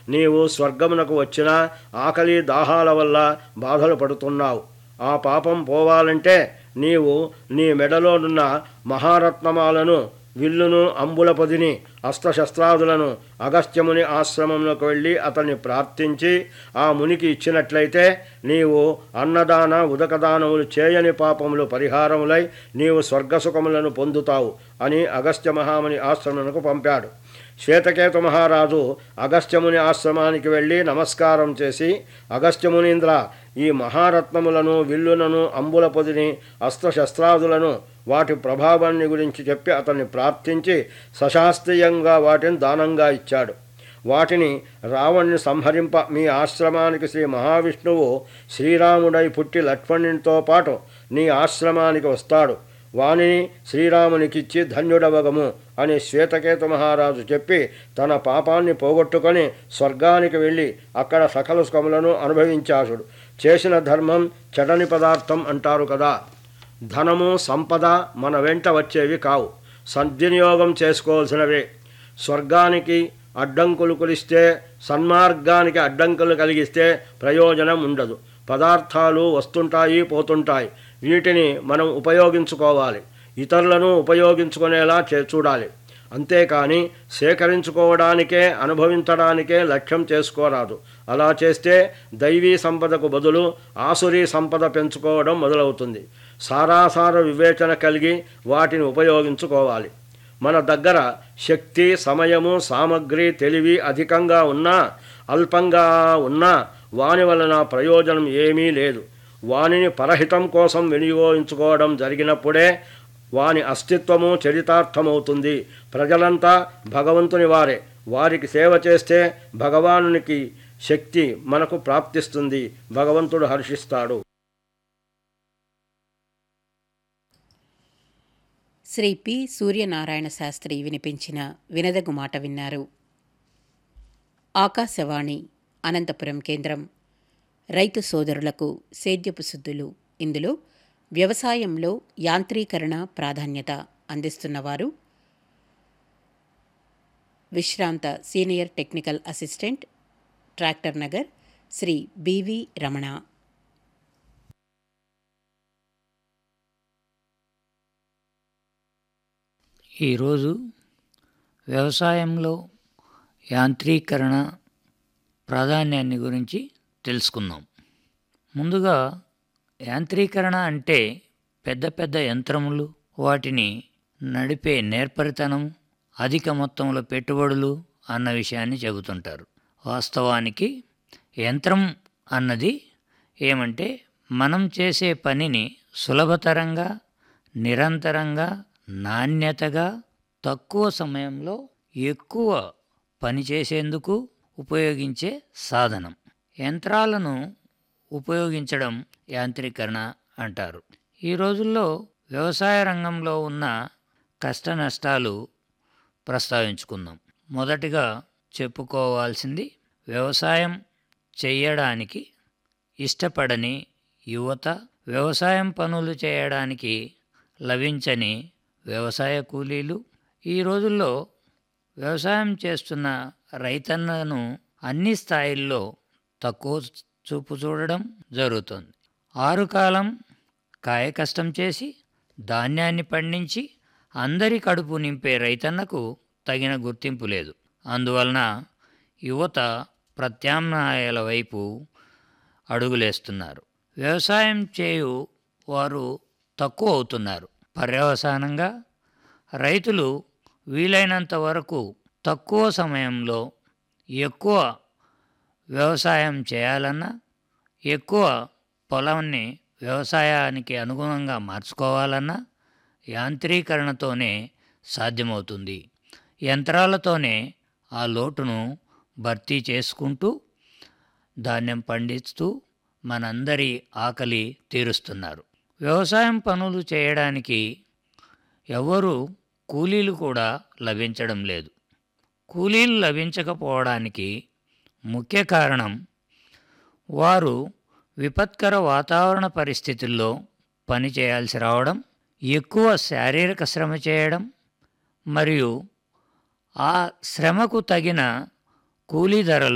నీవు స్వర్గమునకు వచ్చిన ఆకలి దాహాల వల్ల బాధలు పడుతున్నావు. ఆ పాపం పోవాలంటే నీవు నీ మెడలోనున్న మహారత్నమాలను, విల్లును, అంబుల పొదిని, అస్త్రశస్త్రాదులను అగస్త్యముని ఆశ్రమంలోకి వెళ్ళి అతన్ని ప్రార్థించి ఆ మునికి ఇచ్చినట్లయితే నీవు అన్నదాన ఉదకదానములు చేయని పాపములు పరిహారములై నీవు స్వర్గసుఖములను పొందుతావు అని అగస్త్య మహాముని ఆశ్రమమునకు పంపాడు. శ్వేతకేతు మహారాజు అగస్త్యముని ఆశ్రమానికి వెళ్ళి నమస్కారం చేసి, అగస్త్యమునీంద్ర, ఈ మహారత్నములను, విల్లులను, అంబుల పొదిని, అస్త్రశస్త్రాదులను, వాటి ప్రభావాన్ని గురించి చెప్పి అతన్ని ప్రార్థించి సశాస్త్రీయంగా వాటిని దానంగా ఇచ్చాడు. వాటిని రావణ్ణి సంహరింప మీ ఆశ్రమానికి శ్రీ మహావిష్ణువు శ్రీరాముడై పుట్టి లక్ష్మణునితో పాటు నీ ఆశ్రమానికి వస్తాడు. వానిని శ్రీరామునికిచ్చి ధన్యుడవగము అని శ్వేతకేతు మహారాజు చెప్పి తన పాపాన్ని పోగొట్టుకొని స్వర్గానికి వెళ్ళి అక్కడ సకల సుఖములను అనుభవించాడు. చేసిన ధర్మం చెడని పదార్థం అంటారు కదా. ధనము, సంపద మన వెంట వచ్చేవి కావు, సద్వినియోగం చేసుకోవాల్సినవే. స్వర్గానికి అడ్డంకులు కులిస్తే, సన్మార్గానికి అడ్డంకులు కలిగిస్తే ప్రయోజనం ఉండదు. పదార్థాలు వస్తుంటాయి, పోతుంటాయి. వీటిని మనం ఉపయోగించుకోవాలి, ఇతరులను ఉపయోగించుకునేలా చూడాలి. అంతేకాని సేకరించుకోవడానికే, అనుభవించడానికే లక్ష్యం చేసుకోరాదు. అలా చేస్తే దైవీ సంపదకు బదులు ఆసురీ సంపద పెంచుకోవడం మొదలవుతుంది. సారాసార వివేచన కలిగి వాటిని ఉపయోగించుకోవాలి. మన దగ్గర శక్తి, సమయము, సామగ్రి, తెలివి అధికంగా ఉన్నా, అల్పంగా ఉన్నా వాని వలన ప్రయోజనం ఏమీ లేదు. వానిని పరహితం కోసం వినియోగించుకోవడం జరిగినప్పుడే వాని అస్తిత్వము చరితార్థమవుతుంది. ప్రజలంతా భగవంతుని వారే. వారికి సేవ చేస్తే భగవానునికి శక్తి మనకు ప్రాప్తిస్తుంది. భగవంతుడు హర్షిస్తాడు. శ్రీ పి. సూర్యనారాయణ శాస్త్రి వినిపించిన వినదగు మాట విన్నారు. ఆకాశవాణి అనంతపురం కేంద్రం. రైతు సోదరులకు సేద్యపు సుద్దులు. ఇందులో వ్యవసాయంలో యాంత్రీకరణ ప్రాధాన్యత అందిస్తున్నవారు విశ్రాంత senior technical assistant, tractor Nagar, Shri BV Ramana. ఈరోజు వ్యవసాయంలో యాంత్రీకరణ ప్రాధాన్యాన్ని గురించి తెలుసుకుందాం. ముందుగా యాంత్రీకరణ అంటే పెద్ద పెద్ద యంత్రములు, వాటిని నడిపే నేర్పరితనం, అధిక మొత్తంలో పెట్టుబడులు అన్న విషయాన్ని చెబుతుంటారు. వాస్తవానికి యంత్రం అన్నది ఏమంటే మనం చేసే పనిని సులభతరంగా, నిరంతరంగా, నాణ్యతగా, తక్కువ సమయంలో ఎక్కువ పని చేసేందుకు ఉపయోగించే సాధనం. యంత్రాలను ఉపయోగించడం యాంత్రీకరణ అంటారు. ఈ రోజుల్లో వ్యవసాయ రంగంలో ఉన్న కష్ట నష్టాలు ప్రస్తావించుకుందాం. మొదటిగా చెప్పుకోవాల్సింది వ్యవసాయం చేయడానికి ఇష్టపడని యువత, వ్యవసాయం పనులు చేయడానికి లభించని వ్యవసాయ కూలీలు. ఈ రోజుల్లో వ్యవసాయం చేస్తున్న రైతన్నను అన్ని స్థాయిల్లో తక్కువ చూపు చూడడం జరుగుతుంది. ఆరుకాలం కాయకష్టం చేసి ధాన్యాన్ని పండించి అందరి కడుపు నింపే రైతన్నకు తగిన గుర్తింపు లేదు. అందువలన యువత ప్రత్యామ్నాయాల వైపు అడుగులేస్తున్నారు. వ్యవసాయం చేయు వారు తక్కువ అవుతున్నారు. పర్యవసానంగా రైతులు వీలైనంత వరకు తక్కువ సమయంలో ఎక్కువ వ్యవసాయం చేయాలన్నా, ఎక్కువ పొలాన్ని వ్యవసాయానికి అనుగుణంగా మార్చుకోవాలన్నా యాంత్రీకరణతోనే సాధ్యమవుతుంది. యంత్రాలతోనే ఆ లోటును భర్తీ చేసుకుంటూ ధాన్యం పండిస్తూ మనందరి ఆకలి తీరుస్తున్నారు. వ్యవసాయం పనులు చేయడానికి ఎవరు కూలీలు కూడా లభించడం లేదు. కూలీలు లభించకపోవడానికి ముఖ్య కారణం వారు విపత్కర వాతావరణ పరిస్థితుల్లో పని చేయాల్సి రావడం, ఎక్కువ శారీరక శ్రమ చేయడం మరియు ఆ శ్రమకు తగిన కూలీ ధరలు